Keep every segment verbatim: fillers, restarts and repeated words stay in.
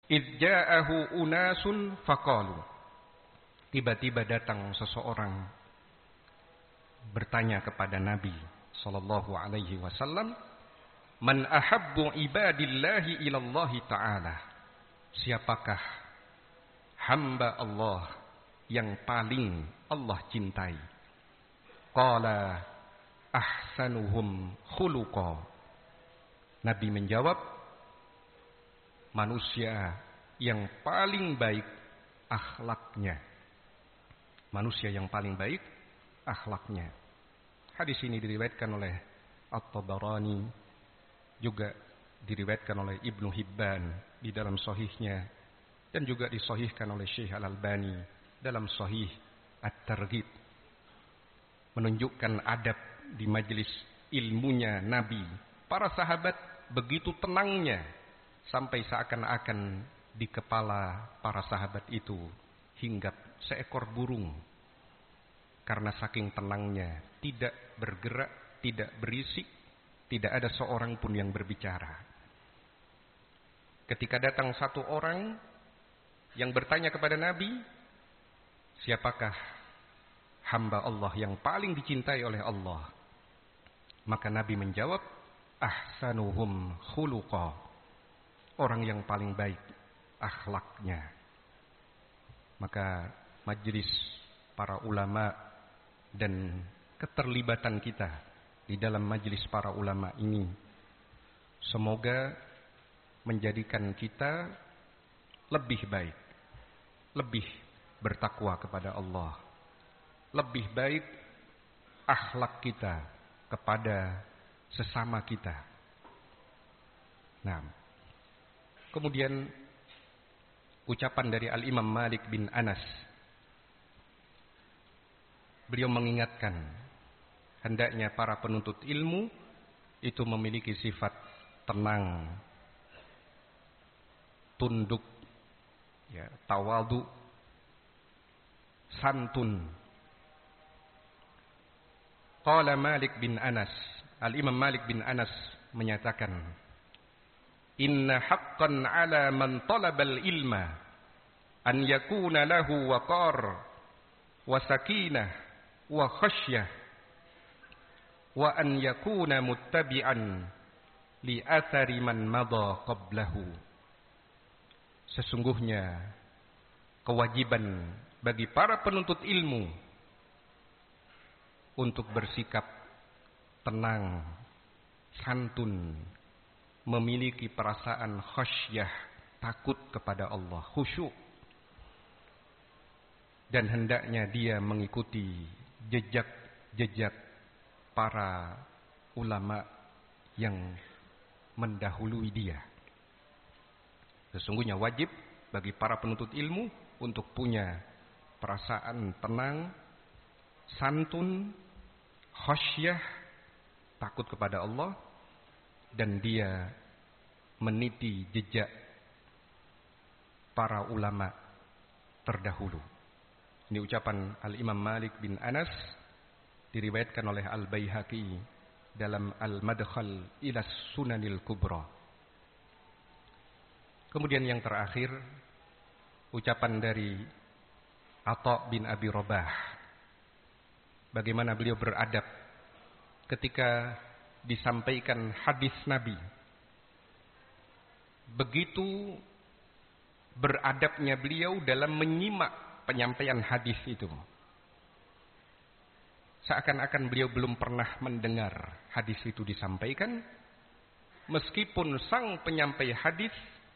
idh ja'ahu unasun faqalu. Tiba-tiba datang seseorang bertanya kepada Nabi sallallahu alaihi wasallam, "Man ahabbu ibadillahi ilallahi ta'ala?" Siapakah hamba Allah yang paling Allah cintai? Qala ahsanuhum khuluqa. Nabi menjawab, manusia yang paling baik akhlaknya. Manusia yang paling baik akhlaknya. Hadis ini diriwayatkan oleh At-Tabarani, juga diriwayatkan oleh Ibnu Hibban di dalam sahihnya, dan juga disahihkan oleh Syekh Al-Albani dalam Sahih At-Targhib. Menunjukkan adab di majelis ilmunya Nabi. Para sahabat begitu tenangnya sampai seakan-akan di kepala para sahabat itu hinggap seekor burung. Karena saking tenangnya, tidak bergerak, tidak berisik, tidak ada seorang pun yang berbicara. Ketika datang satu orang yang bertanya kepada Nabi, siapakah hamba Allah yang paling dicintai oleh Allah? Maka Nabi menjawab, ahsanuhum khuluqa. Orang yang paling baik akhlaknya. Maka majelis para ulama dan keterlibatan kita di dalam majelis para ulama ini semoga menjadikan kita lebih baik, lebih bertakwa kepada Allah, lebih baik akhlak kita kepada sesama kita. Nah, kemudian ucapan dari Al-Imam Malik bin Anas. Beliau mengingatkan hendaknya para penuntut ilmu itu memiliki sifat tenang, tunduk, ya, tawadhu, santun. Qala Malik bin Anas, Al-Imam Malik bin Anas menyatakan, inna haqqan ala man talabal ilma an yakuna lahu waqar wa sakinah wa khasyah wa an yakuna muttabi'an li athari man madha qablahu. Sesungguhnya kewajiban bagi para penuntut ilmu untuk bersikap tenang, santun, memiliki perasaan khasyah, takut kepada Allah, khusyuk. Dan hendaknya dia mengikuti jejak-jejak para ulama yang mendahului dia. Sesungguhnya wajib bagi para penuntut ilmu untuk punya perasaan tenang, santun, khasyah, takut kepada Allah, dan dia meniti jejak para ulama terdahulu. Ini ucapan Al-Imam Malik bin Anas, diriwayatkan oleh Al-Baihaqi dalam Al-Madkhal ila Sunanil Kubra. Kemudian yang terakhir, ucapan dari Atha bin Abi Rabah. Bagaimana beliau beradab ketika disampaikan hadis Nabi. Begitu beradabnya beliau dalam menyimak penyampaian hadis itu. Seakan-akan beliau belum pernah mendengar hadis itu disampaikan, meskipun sang penyampai hadis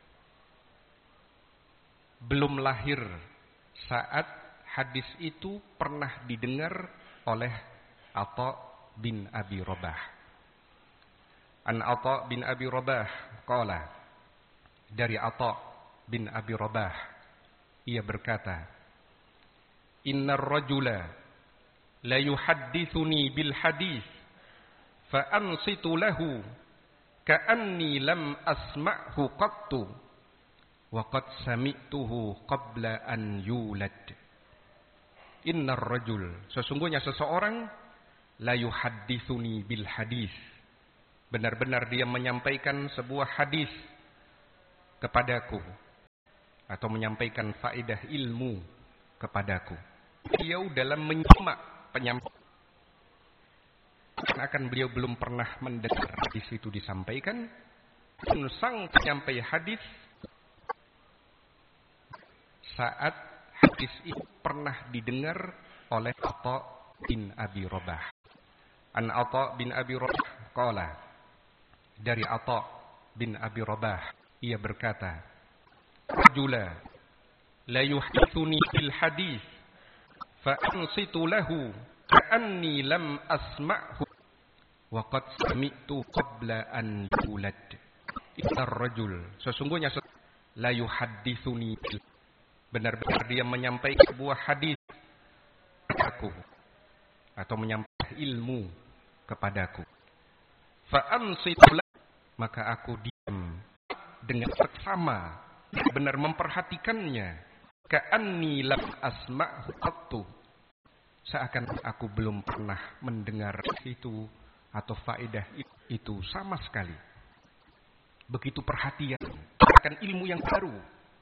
belum lahir saat hadis itu pernah didengar oleh Atha bin Abi Rabah. An Atha bin Abi Rabah qala, dari Atha bin Abi Rabah ia berkata, innar rajula la yuhaddithuni bil hadith fa ansitu lahu ka'anni lam asma'hu qattu wa qad sami'tuhu qabla an yulad. Innar rajul, sesungguhnya seseorang, la yuhaddithuni bil hadith, benar-benar dia menyampaikan sebuah hadis kepadaku, atau menyampaikan faedah ilmu kepadaku. Beliau dalam menyimak penyampaian, akan beliau belum pernah mendengar hadis itu disampaikan. Sang penyampai hadis saat hadis itu pernah didengar oleh Atha bin Abi Rabah. An Atha bin Abi Rabah qala, dari Atha bin Abi Rabah ia berkata, rajula la yuhdithuni fil hadis fa ansitu lahu ka'anni lam asma'hu wa qad sami'tu qabla an yulad. Itar rajul, sesungguhnya la yuhaddithuni, benar-benar dia menyampaikan sebuah hadis kepadaku atau menyampaikan ilmu kepadaku. Fa ansitu lahu, maka aku diam dengan seksama, benar memperhatikannya. Ka'anni lam asma'hu qattu, seakan aku belum pernah mendengar itu atau faedah itu sama sekali. Begitu perhatian akan ilmu yang baru.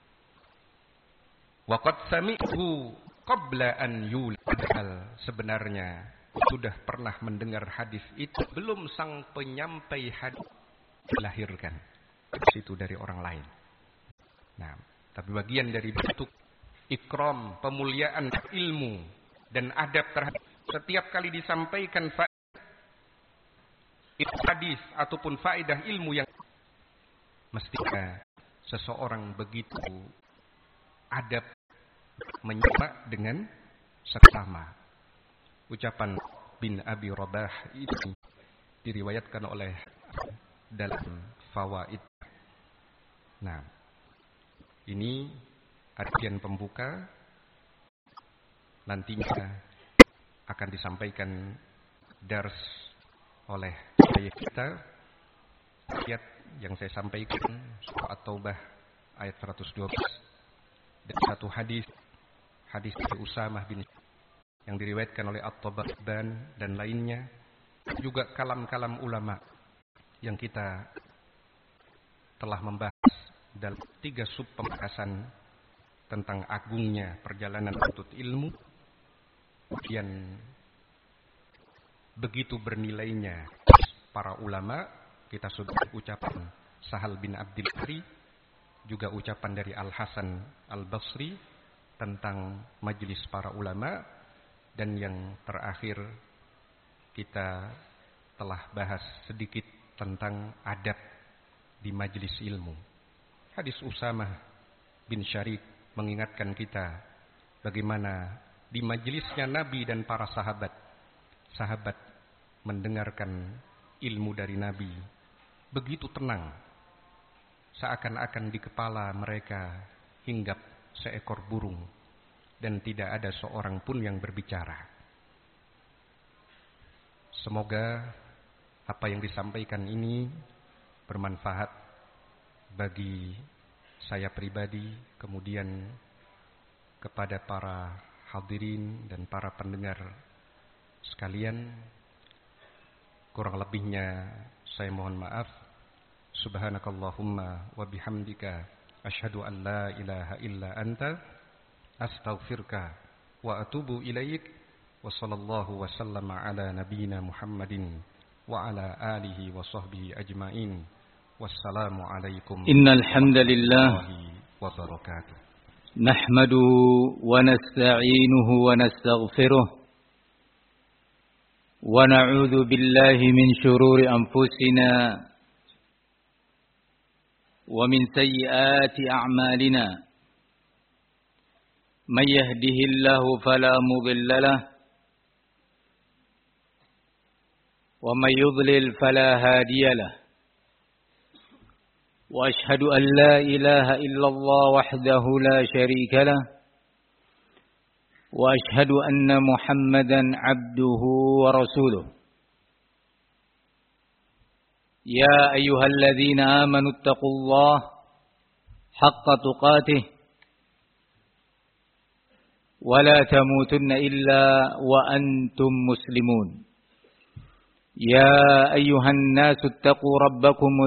Wa qad sami'hu qabla an yulad, sebenarnya sudah pernah mendengar hadis itu belum sang penyampai hadis dilahirkan. Itu dari orang lain. Nah, tapi bagian dari bentuk ikram, pemuliaan ilmu dan adab terhadap setiap kali disampaikan faedah hadis ataupun faedah ilmu yang mestinya seseorang begitu adab menyimak dengan seksama. Ucapan bin Abi Rabah itu diriwayatkan oleh dalam Fawaid. Nah, ini artian pembuka, nantinya akan disampaikan dars oleh saya kita. Ayat yang saya sampaikan surah At-Taubah ayat seratus dua belas dan satu hadis hadis dari Usamah bin yang diriwayatkan oleh At-Tabarani dan lainnya, juga kalam-kalam ulama yang kita telah membahas dalam tiga sub pembahasan tentang agungnya perjalanan menuntut ilmu, kemudian begitu bernilainya para ulama. Kita sudah ucapan Sahal bin Abdul Bari, juga ucapan dari Al-Hasan Al-Basri tentang majelis para ulama, dan yang terakhir kita telah bahas sedikit tentang adab di majelis ilmu. Hadis Usamah bin Syarik mengingatkan kita bagaimana di majelisnya Nabi dan para sahabat, sahabat mendengarkan ilmu dari Nabi begitu tenang, seakan-akan di kepala mereka hinggap seekor burung dan tidak ada seorang pun yang berbicara. Semoga apa yang disampaikan ini bermanfaat bagi saya pribadi, kemudian kepada para hadirin dan para pendengar sekalian. Kurang lebihnya saya mohon maaf. Subhanakallahumma wa bihamdika asyhadu an la ilaha illa anta astaghfiruka wa atubu ilaik. Wa sallallahu wa sallama ala nabiyyina Muhammadin wa ala alihi wa sahbihi ajmain. Wassalamu alaikum innal hamdalillah wa barakatuh. Nahmaduhu wa nasta'inuhu wa nastaghfiruh wa na'udzu billahi min shururi anfusina wa min sayyiati a'malina. Man yahdihillahu fala mudilla lahu wa man yudlil fala hadiya lahu. Wa ashhadu an la ilaha illallah wahdahu la syarika lahu وأشهد أن محمدا عبده ورسوله. يا أيها الذين آمنوا اتقوا الله حق تقاته ولا تموتن إلا وأنتم مسلمون. يا أيها الناس اتقوا ربكم